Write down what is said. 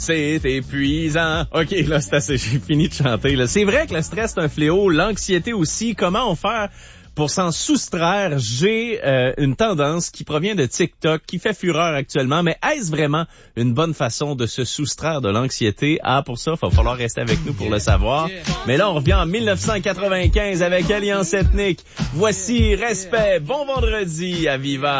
C'est épuisant. OK, là, c'est assez. J'ai fini de chanter, là. C'est vrai que le stress, c'est un fléau. L'anxiété aussi. Comment on fait pour s'en soustraire? J'ai une tendance qui provient de TikTok, qui fait fureur actuellement. Mais est-ce vraiment une bonne façon de se soustraire de l'anxiété? Ah, pour ça, il va falloir rester avec nous pour le savoir. Mais là, on revient en 1995 avec Alliance Ethnique. Voici Respect. Bon vendredi à Viva.